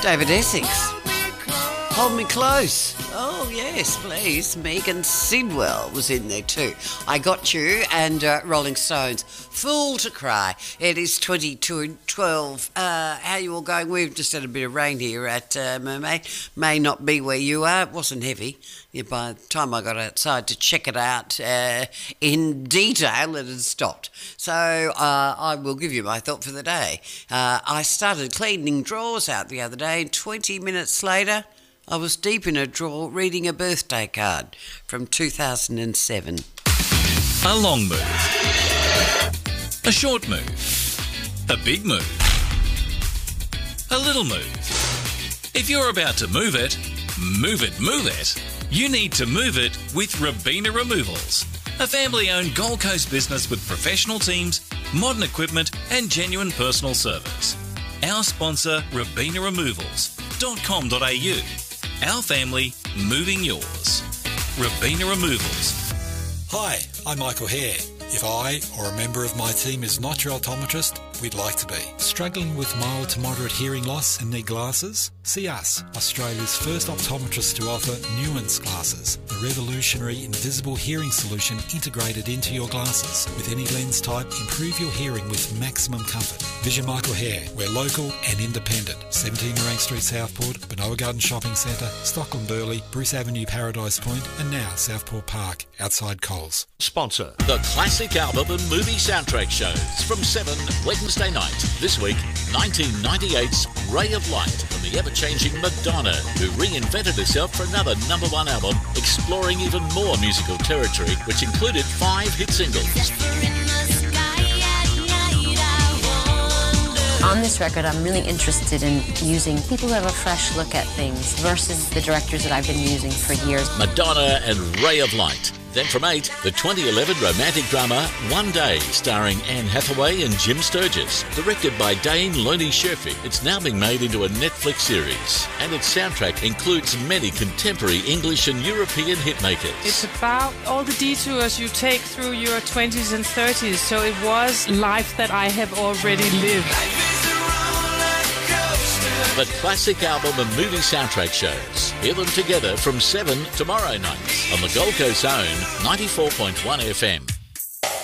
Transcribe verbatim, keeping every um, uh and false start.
David Essex. Hold Me Close. Oh, yes, please. Megan Sidwell was in there too. I Got You and uh, Rolling Stones. Fool to Cry. It is twenty-two twelve. Uh, how you all going? We've just had a bit of rain here at uh, Mermaid. May not be where you are. It wasn't heavy. Yeah, by the time I got outside to check it out uh, in detail, it had stopped. So uh, I will give you my thought for the day. Uh, I started cleaning drawers out the other day, and twenty minutes later, I was deep in a drawer reading a birthday card from two thousand seven. A long move. A short move. A big move. A little move. If you're about to move it, move it, move it, you need to move it with Robina Removals, a family-owned Gold Coast business with professional teams, modern equipment and genuine personal service. Our sponsor, robina removals dot com dot a u. Our family, moving yours. Robina Removals. Hi, I'm Michael Hare. If I or a member of my team is not your optometrist, we'd like to be. Struggling with mild to moderate hearing loss and need glasses? See us, Australia's first optometrist to offer Nuance glasses, the revolutionary invisible hearing solution integrated into your glasses. With any lens type, improve your hearing with maximum comfort. Vision Michael Hare. We're local and independent. seventeen Nerang Street, Southport, Benoa Garden Shopping Centre, Stockland Burleigh, Bruce Avenue, Paradise Point, and now Southport Park, outside Coles. Sponsor the classic album and movie soundtrack shows from seven Wednesday night. This week, nineteen ninety-eight's Ray of Light and the ever-changing Madonna, who reinvented herself for another number one album, exploring even more musical territory, which included five hit singles. On this record, I'm really interested in using people who have a fresh look at things versus the directors that I've been using for years. Madonna and Ray of Light. Then from eight, the twenty eleven romantic drama One Day, starring Anne Hathaway and Jim Sturgis. Directed by Dane Loney Sherfy, it's now being made into a Netflix series. And its soundtrack includes many contemporary English and European hitmakers. It's about all the detours you take through your twenties and thirties, so it was life that I have already lived. The classic album and movie soundtrack shows. Hear them together from seven tomorrow night on the Gold Coast Zone ninety-four point one F M.